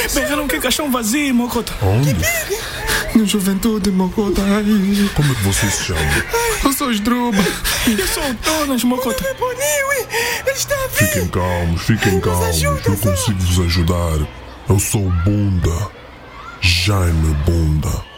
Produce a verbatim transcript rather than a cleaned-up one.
Pegaram que caixão vazio, Mocota. Onde? Na juventude, Mocota. Ai. Como é que você se chama? Eu sou Esdruba. Eu sou o Tonas, Mocota. Ele está vivo. Fiquem calmos, fiquem calmos. ajuda, Eu consigo vos ajudar. Eu sou o Bunda. Jaime Bunda.